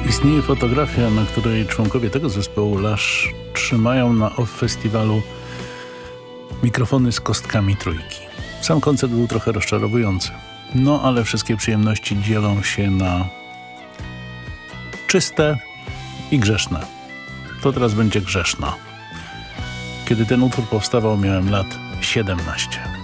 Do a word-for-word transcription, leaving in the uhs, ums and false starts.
Istnieje fotografia, na której członkowie tego zespołu Lush trzymają na off festiwalu mikrofony z kostkami trójki. Sam koncert był trochę rozczarowujący. No ale wszystkie przyjemności dzielą się na czyste i grzeszne. To teraz będzie grzeszna. Kiedy ten utwór powstawał, miałem lat siedemnaście.